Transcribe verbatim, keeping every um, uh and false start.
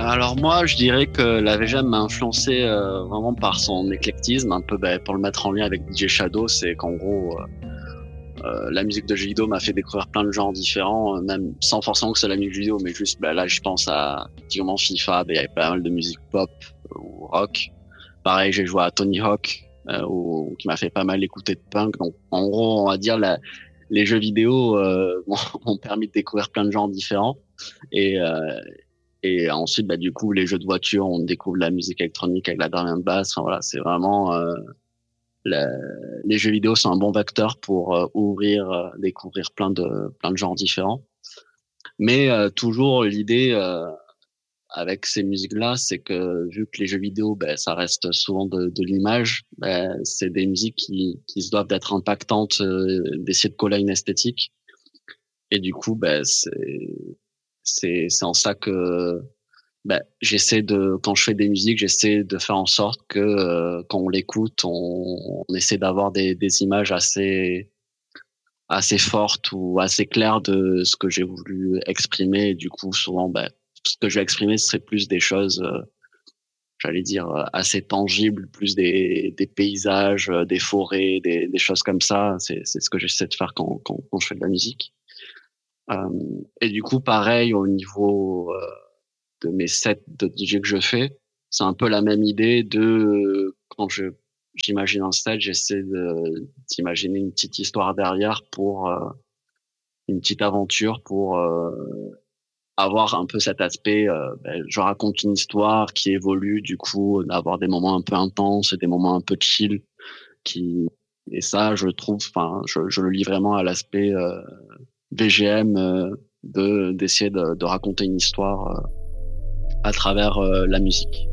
alors moi, je dirais que la V G M m'a influencé euh, vraiment par son éclectisme, un peu bah, pour le mettre en lien avec D J Shadow, c'est qu'en gros, euh, euh, la musique de jeux vidéo m'a fait découvrir plein de genres différents, euh, même sans forcément que c'est la musique vidéo, mais juste bah, là, je pense à typiquement FIFA, bah, il y avait pas mal de musique pop euh, ou rock. Pareil, j'ai joué à Tony Hawk, euh, où- qui m'a fait pas mal écouter de punk. Donc, en gros, on va dire la, les jeux vidéo euh, m'ont permis de découvrir plein de genres différents. Et, euh, et ensuite, bah, du coup, les jeux de voiture, on découvre la musique électronique avec la drum and bass. Enfin, voilà, c'est vraiment euh, la- les jeux vidéo sont un bon vecteur pour euh, ouvrir, euh, découvrir plein de plein de genres différents. Mais euh, toujours l'idée euh, avec ces musiques-là, c'est que vu que les jeux vidéo, ben, ça reste souvent de, de l'image, ben, c'est des musiques qui, qui se doivent d'être impactantes, euh, d'essayer de coller à une esthétique. Et du coup, ben, c'est c'est c'est en ça que ben, j'essaie de, quand je fais des musiques, j'essaie de faire en sorte que euh, quand on l'écoute, on, on essaie d'avoir des, des images assez assez fortes ou assez claires de ce que j'ai voulu exprimer. Et du coup, souvent, ben, ce que je vais exprimer, ce serait plus des choses, euh, j'allais dire, euh, assez tangibles, plus des, des paysages, euh, des forêts, des, des choses comme ça. C'est, c'est ce que j'essaie de faire quand, quand, quand je fais de la musique. Euh, et du coup, pareil, au niveau euh, de mes sets de D J que je fais, c'est un peu la même idée de euh, quand je j'imagine un set, j'essaie de d'imaginer une petite histoire derrière pour euh, une petite aventure pour euh, avoir un peu cet aspect euh, ben, je raconte une histoire qui évolue, du coup d'avoir des moments un peu intenses et des moments un peu chill qui et ça je trouve enfin je, je le lis vraiment à l'aspect euh, V G M euh, de d'essayer de, de raconter une histoire euh, à travers euh, la musique.